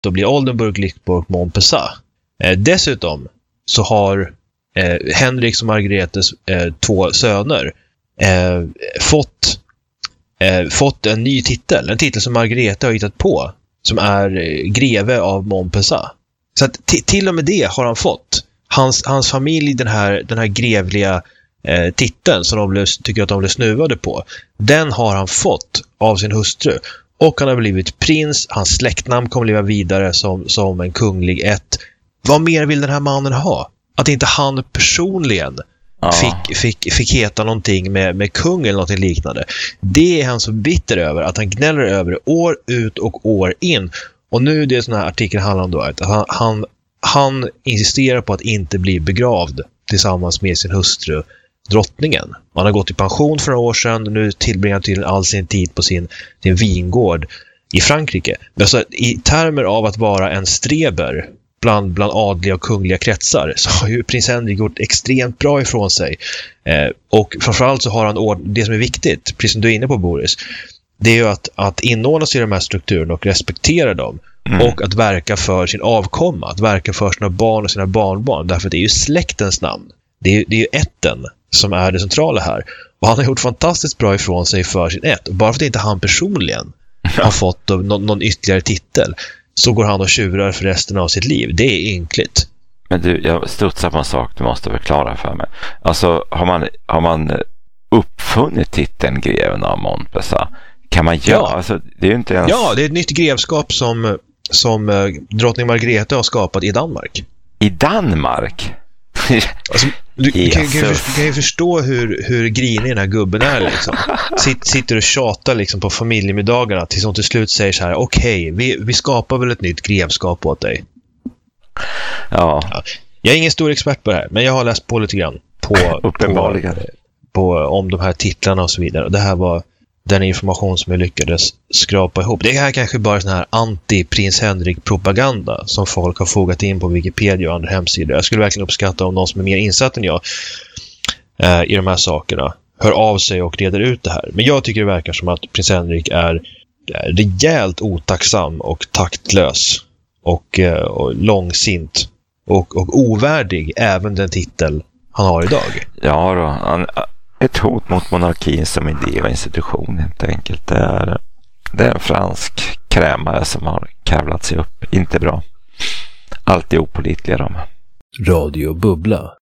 Otto blir Oldenburg, Lichtborg, Montpezat. Dessutom så har Henriks och Margretes 2 söner fått en ny titel. En titel som Margrethe har hittat på, som är greve av Montpezat. Så att till och med det har han fått. Hans familj, den här grevliga titeln som de tycker att de blev snuvade på, den har han fått av sin hustru. Och han har blivit prins. Hans släktnamn kommer leva vidare som en kunglig ett. Vad mer vill den här mannen ha? Att inte han personligen fick heta någonting med kung eller något liknande. Det är han så bitter över, att han gnäller över år ut och år in. Och nu det sån här artikeln handlar om då, att han insisterar på att inte bli begravd tillsammans med sin hustru drottningen. Han har gått i pension för några år sedan och nu tillbringar till all sin tid på sin vingård i Frankrike. Men alltså, i termer av att vara en streber bland adliga och kungliga kretsar, så har ju prins Henrik gjort extremt bra ifrån sig. Och framförallt så har han det som är viktigt, precis som du är inne på, Boris, det är ju att inordna sig i de här strukturerna och respektera dem. Och att verka för sin avkomma, att verka för sina barn och sina barnbarn, därför att det är ju släktens namn. Det är ju ätten som är det centrala här. Och han har gjort fantastiskt bra ifrån sig för sin ett. Och bara för att inte han personligen har fått någon ytterligare titel, så går han och tjurar för resten av sitt liv. Det är ynkligt. Men du, jag studsar på en sak du måste förklara för mig. Alltså, har man uppfunnit titeln greven av Montpezat? Kan man göra? Ja. Alltså, det är ju inte ens... Ja, det är ett nytt grevskap som drottning Margrethe har skapat i Danmark. I Danmark? Alltså, du kan ju förstå hur grinig den här gubben är liksom. Sitter och tjatar liksom på familjemiddagarna tills hon till slut säger så här: okej, vi skapar väl ett nytt grevskap åt dig. Ja. Jag är ingen stor expert på det här, men jag har läst på lite grann om de här titlarna och så vidare. Och det här var den information som jag lyckades skrapa ihop. Det här kanske bara sån här anti-prins Henrik-propaganda som folk har fogat in på Wikipedia och andra hemsidor. Jag skulle verkligen uppskatta om någon som är mer insatt än jag i de här sakerna hör av sig och reder ut det här. Men jag tycker det verkar som att prins Henrik är rejält otacksam och taktlös och långsint och ovärdig även den titel han har idag. Ja då, ett hot mot monarkin som idé och institution helt enkelt. Det är en fransk krämare som har kavlat sig upp. Inte bra. Alltid opålitliga de. Radio Bubbla.